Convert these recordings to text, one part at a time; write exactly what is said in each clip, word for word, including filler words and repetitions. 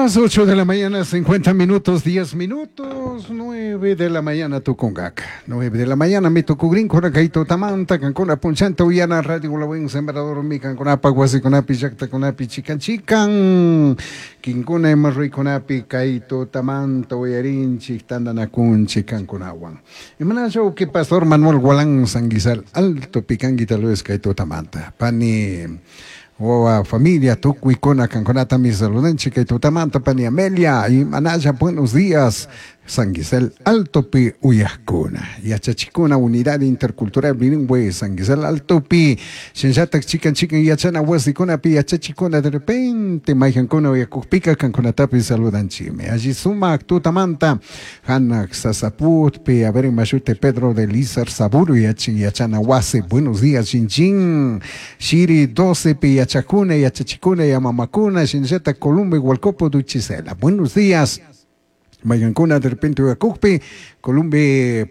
las ocho de la mañana, cincuenta minutos, diez minutos, nueve de la mañana, Tucungac. nueve de la mañana, mi Tucugrín, Coracaito, Tamanta, Cancona, Punchanta, Uyana, Radio, La Buen, Sembrador, Mi, Canconapa, Guasiconapi, Yacta, Conapi, Chican, Chican, Quincuna, Emarri, Conapi, Caito, Tamanta, Uyarin, Chictandanacun, Chican, Conawan. Y manajo que Pastor Manuel Gualán, Sanguizal, Alto, Picanguita, Luis, Caito, Tamanta, Pani. O a familia Tucuicona, Canconata, mi saludanchi, que Tutamanta, Pani Amelia y Manaya, buenos días. San Gisel Altopi Uyascuna y Achachicuna Unidad Intercultural Bilingüe San Gisel Altopi Shenjata Chican Chican y Achana Huasicuna Pi Achachicuna de repente Maijancuna Uyacupica Canconatapi saludan chime allí suma Tutamanta Hanna Sasaput Pi Aver Machute Pedro de Lizar Saburu y Achana Huase buenos días Chinchín Shiri doce Pi Achacuna y Achachicuna y Amamacuna Shenjata Columba y Hualcopo Duchisela buenos días Mayancuna de repente Uyacupi, Columbe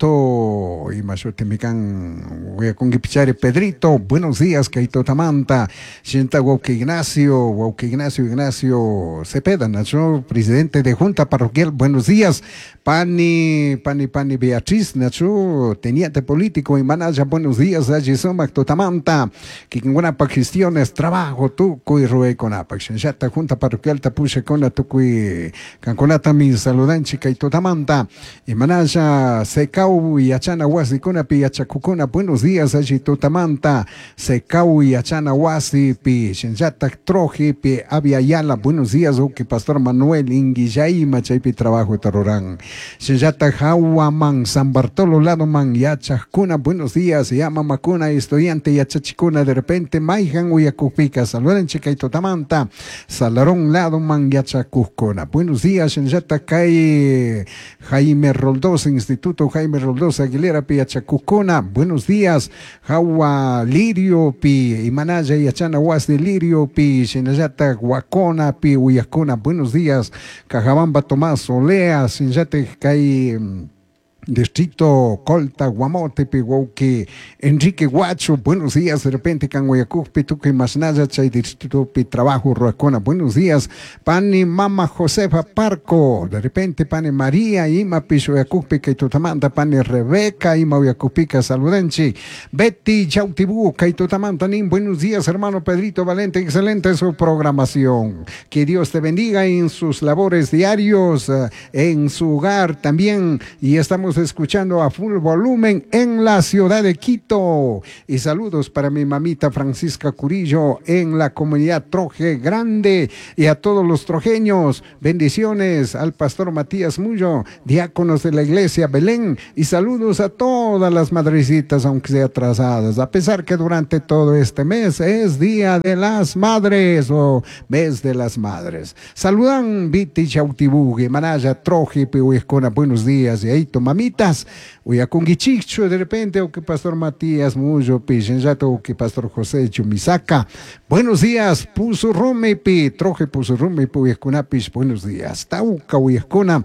punto y Machote Mican Uyacongipichare Pedrito, buenos días, Caito Tamanta, Sienta Wauque Ignacio, Wauque Ignacio Ignacio Cepeda, Nacho, presidente de Junta Parroquial, buenos días, Pani, Pani, Pani Beatriz, Nacho, teniente político y manaya, buenos días, Ajisoma Totamanta, Kikinguanapa Gestiones, Trabajo, Tuco y Rue Conapa, Sienta Junta Parroquial Tapuche Cona Tucui, Canconata mis saludanchi Caito Tamanta y manaya Secau y Achana Huasi Conapi Achacucona buenos días allí Tutamanta Secau y Achana Huasi Pi Shenjata Troji Pi Aviayala buenos días Uki Pastor Manuel Inguillay Machaipi Trabajo Tarorán Shenjata Jauaman San Bartolo Lado Man Yachacuna buenos días Yama Macuna estudiante Yachachicuna de repente Maijan Uyacupica saludanchi Caito Tamanta Salarón Lado Man Yachacucona buenos días Shenjata Kai Jaime Roldós, Instituto Jaime Roldós Aguilera Piachacucona, buenos días, Jawa Lirio Pi, Imanaya y Achana Huas de Lirio Pi, Shinayata Guacona Pi, Uyacona, buenos días, Cajabamba Tomás Olea, Shinjate Kai. Distrito Colta, Guamote, Pihuauque, Enrique Guacho, buenos días, de repente, Canguayacuc, Pituque, Masnaya, Chay, Distrito Pi, Trabajo, Ruacona, buenos días, Pani Mama Josefa Parco, de repente, Pani María, Ima, Pichoyacuc, Picaitutamanta, Pani Rebeca, Ima, Uyacupica, Saludenchi, Betty, Yautibu, Caitutamanta, Nin, buenos días, hermano Pedrito Valente, excelente su programación, que Dios te bendiga en sus labores diarios, en su hogar también, y estamos escuchando a full volumen en la ciudad de Quito y saludos para mi mamita Francisca Curillo en la comunidad Troje Grande y a todos los trojeños, bendiciones al pastor Matías Mullo, diáconos de la iglesia Belén y saludos a todas las madrecitas aunque sea atrasadas, a pesar que durante todo este mes es Día de las Madres o Mes de las Madres. Saludan Viti Chautibugue, Manaya Troje Pihuescona, buenos días y ahí mami Uyaconguichicho de repente o que Pastor Matías Mullo Pichenjato o que Pastor José Chumisaca buenos días Puso Rome Pi Troje Puso Rome Pi Uyacunapis buenos días Tauca Uyacona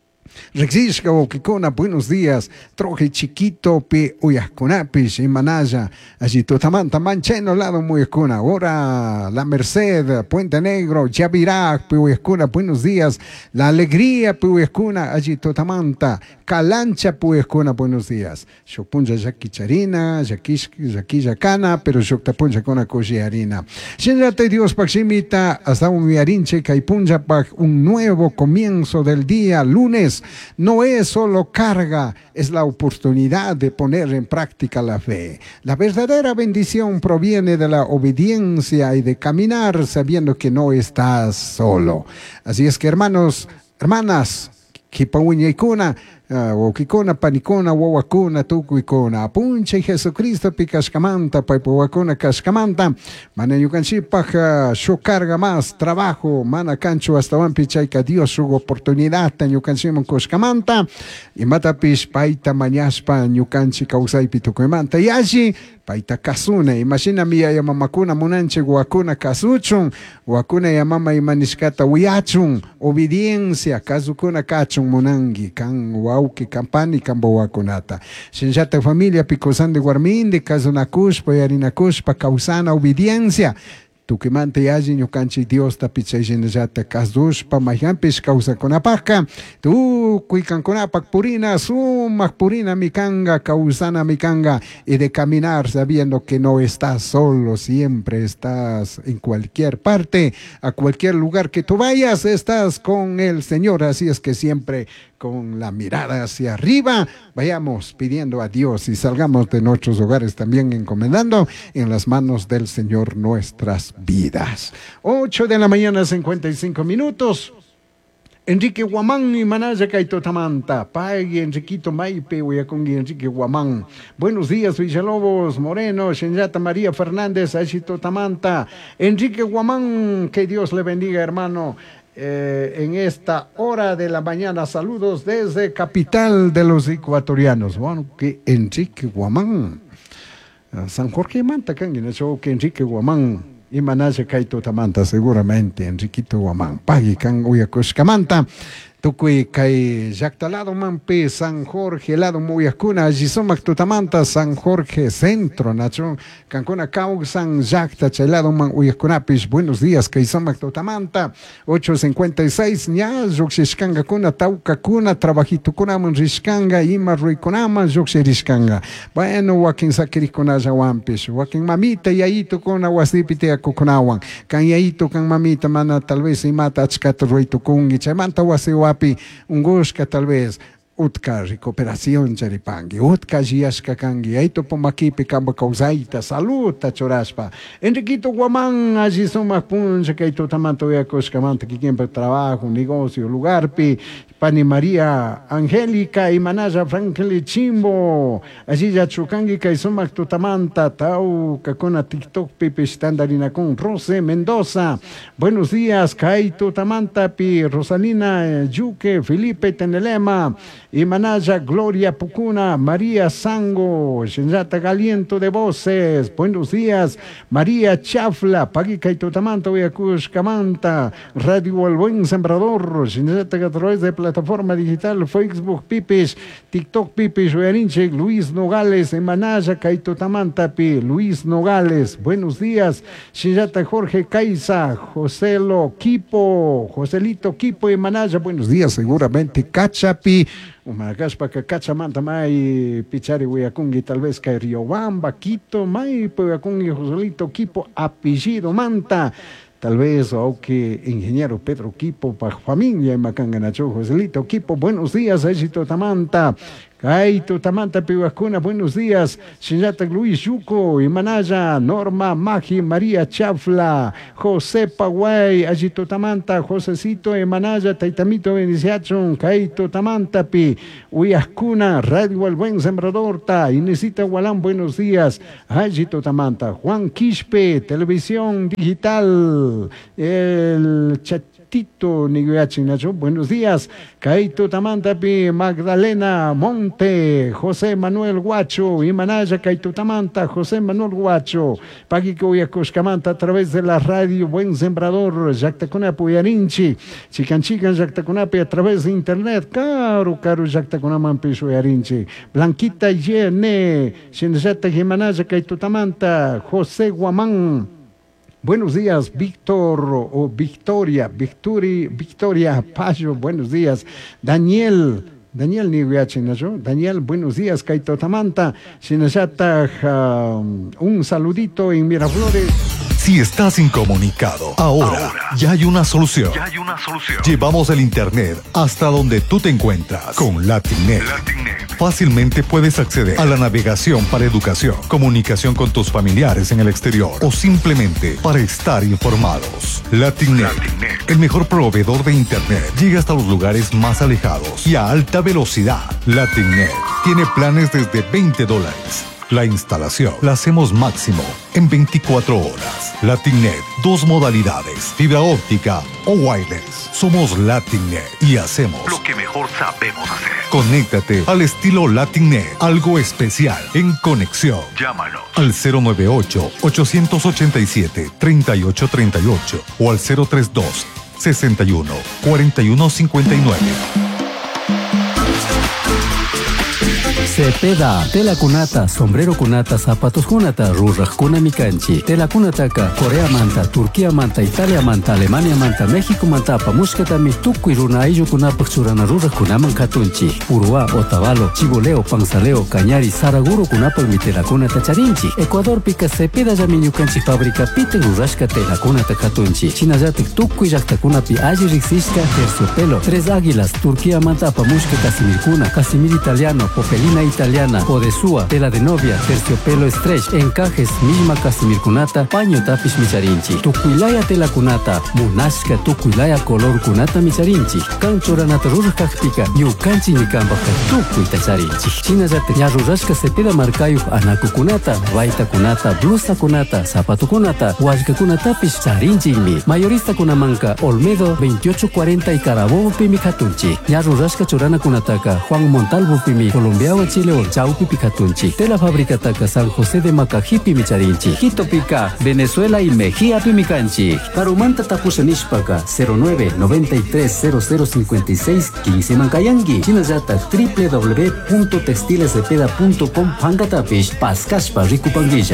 Rexishka Okikona, buenos días. Troje chiquito pe Uyasconapis y Manaya. Allí Totamanta, Mancheno, lado Muyascona. Ahora La Merced, Puente Negro, Yavirak, pe Uyascona, buenos días. La Alegría, pe Uyascona, allí Totamanta. Calancha, pe Uyascona, buenos días. Shopunja Yakicharina, Yakiyakana, pero Shoktapunja Kona Koshiarina. Shenjate Dios Paximita, hasta un Yarinche, Kaipunja Pak, un nuevo comienzo del día, lunes. No es solo carga, es la oportunidad de poner en práctica la fe. La verdadera bendición proviene de la obediencia y de caminar sabiendo que no estás solo. Así es que hermanos, hermanas, Kipahuña y Kuna, o Kikona, Panicona, Wawakuna, Tukuikona, Punche Jesucristo, Picascamanta, Paipuacona, Cascamanta, Manayucanchipaja, su carga más, trabajo, Mana Cancho, hasta Wampichaica, Dios, su oportunidad, Tanyucancimon Coscamanta, y Matapis, Paita, Mañaspa, Ñucanchi, Causai, Pitucumanta, y allí, Paita Casune, imagina mía, Yamamakuna, Munanche, Guacuna, Casuchun, Guacuna, Yamama, y Maniscata, Huiachun, obediencia, Kazucuna, Cachun, Munangi, Can, Wauki, Campani, Camboaconata. Shenjata familia, Picosán de Guarmín, de Cazunacushpa, Yarinacushpa, Causana, obediencia. tukimanta yaji ñukanchik Dios tapichayllata kasdushpa mayhampish kawsakunapajka tukuy kankunapak purina sumak purina mikanga kawsana mikanga y de caminar sabiendo que no estás solo, siempre estás en cualquier parte, a cualquier lugar que tú vayas estás con el Señor, así es que siempre con la mirada hacia arriba vayamos pidiendo a Dios y salgamos de nuestros hogares también encomendando en las manos del Señor nuestras vidas. ocho de la mañana, cincuenta y cinco minutos. Enrique Guamán y Manaya Kaitotamanta, Pagui, Enriquito Maipe, Huyacongi, Enrique Guamán. Buenos días, Villalobos, Moreno, Shenyata María Fernández, Achitotamanta. Enrique Guamán, que Dios le bendiga, hermano. Eh, en esta hora de la mañana, saludos desde capital de los ecuatorianos. Bueno, que Enrique Guamán, San Jorge Manta, que Enrique Guamán. Y Manaya Kaitotamanta, seguramente, Enriquito Guamán. Pagui, Can Uyacushcamanta. Tukui Kai Yactalado Mampe, San Jorge, lado Muyacuna, Gisomac Tutamanta, San Jorge, Centro, Nacho, Cancuna Cau, San Jacta, Chelado Man Uyacunapis, buenos días, Kaisomac Tutamanta, ocho cincuenta y seis, Nya, Joxishkanga Kuna, Tauca Kuna, Trabajito Kunaman Rishkanga, Ima Ruikunama, Joxirishkanga. Bueno, Joaquín Sakirikuna Jawampis, Joaquín Mamita, Yaito Kuna, Wasipite a Kukunawan, Can Yaito, Can Mamita, Mana, tal vez Imata, Achkat Ruitukungi, Chamanta, Wasiwa. Un gushka tal vez utka recuperación charipangi utka jiashka kangi aito pomakipi kamba kausaita saluta choraspa Enriquito Guamán allí somos puncha que aito tamanto ya coscamanta que quien trabajo negocio lugar pi Pani María Angélica y Manaya Frankli Chimbo allí ya chukangi que somos tutamanta tau kakona TikTok pipi standarina con Rose Mendoza. Buenos días kaito tamanta pi Rosalina Yuque Felipe Tenelema y Manaya Gloria Pucuna, María Sango, Shenjata Galiento de Voces, buenos días, María Chafla, Pagui Kaitotamanta, Huyacush Camanta, Radio El Buen Sembrador, Shenjata a través de plataforma digital, Facebook Pipis, TikTok Pipis, Huyarinche, Luis Nogales, en Manaya Kaitotamanta, Pi, Luis Nogales, buenos días, Shenjata Jorge Caiza, Joselo Quipo, Joselito Quipo y Manaya, buenos días, seguramente, Cachapi, Umaracaspa, Cachamanta, May, Pichari, Huyakungi, tal vez que Riobamba, Quito, May, Huyakungi, Joselito, Quipo, apellido Manta, tal vez, o que ingeniero Pedro Quipo, para familia, Macanganacho, Joselito, Quipo, buenos días, éxito Tamanta. Kaito Tamanta Pihuacuna, buenos días. Shinjata Luis Yuco, Imanaya, Norma Magi, María Chafla, José Paguay, Agito Tamanta, Josecito, Imanaya, Taitamito Beniciachon, Kaito Tamanta Pi, Uyascuna, Radio El Buen Sembrador, Ta, Inesita Gualán, buenos días. Agito Tamanta, Juan Quispe, Televisión Digital, el chat. Tito Niguachinacho, buenos días. Kaito Tamantapi, Magdalena Monte, José Manuel Guacho, Imanaya Kaito Tamanta, José Manuel Guacho, Paquico Yacoscamanta a través de la radio Buen Sembrador, Yactacunapo Yarinchi, Chicanchican Yactacunapi a través de internet, caro, caro Yactacunamampi Yarinchi, Blanquita Yene, Shinjata Imanaya Kaito Tamanta, José Guamán. Buenos días, Víctor o Victoria, Victoria, Victoria Payo, buenos días. Daniel, Daniel Niguachinacho, Daniel, buenos días, Kaito Tamanta, Shinashata, uh, un saludito en Miraflores. Si estás incomunicado, ahora, ahora ya hay una solución. Ya hay una solución. Llevamos el internet hasta donde tú te encuentras con Latinnet. Latinnet. Fácilmente puedes acceder a la navegación para educación, comunicación con tus familiares en el exterior o simplemente para estar informados. Latinnet, Latinnet, el mejor proveedor de internet, llega hasta los lugares más alejados y a alta velocidad. Latinnet tiene planes desde veinte dólares. La instalación la hacemos máximo en veinticuatro horas. Latinnet, dos modalidades, fibra óptica o wireless. Somos Latinnet y hacemos lo que mejor sabemos hacer. Conéctate al estilo Latinnet, algo especial en conexión. Llámanos al cero nueve ocho, ocho ocho siete, tres ocho tres ocho o al cero tres dos, sesenta y uno, cuarenta y uno cincuenta y nueve. Cepeda, tela kunata, sombrero kunata, zapatos kunata, rurra kuna mikanchi. Tela kunataka, Corea manta, Turquía manta, Italia manta, Alemania manta, México manta, pamushkatami, tuku iruna ayllu kunapak churana rurra kunaman katunchi. Urua, Otavalo, Chiboleo, Panzaleo, Cañari, Saraguro kunapak mi tela kunata charinchi. Ecuador pika Cepeda yamiñukanchi fábrica piten rurashka tela kunata katunchi. Chinallatik tuku llaqta kunapi alli riksishka terciopelo. Tres águilas, Turquía manta, pamushka casimir kuna, casimir italiano, popelina italiana, podesúa, tela de novia, terciopelo stretch, encajes, misma casimir kunata, paño tapish micharinchi. Tukuilaya tela kunata, munashka tukuilaya color kunata micharinchi. Kanchoranata rurajpika, yukanchi nikambaka tukuy tacharinchi. Chinallatik ya rurashka Cepeda markayu anaku kunata, baita kunata, blusa kunata, zapato kunata, washka kunatapish charinchimi. Mayorista kunamanka, Olmedo veintiocho cuarenta y Carabobo pimi katunchi. Ya rurashka chorana kunataka, Juan Montalvo pimi, Colombiawa Chile o Chaupi Picatunchi. Tela fábrica taka San José de Macajipi Micharinchi. Quito Pica, Venezuela y Mejía Pimicanchi. Parumanta Tapusanishpaka cero nueve noventa y tres cero cero cincuenta y seis quince Mancayangi. Chinayata w w w punto textilescepeda punto com Pangatapish Pascashpa Ricupanguilla.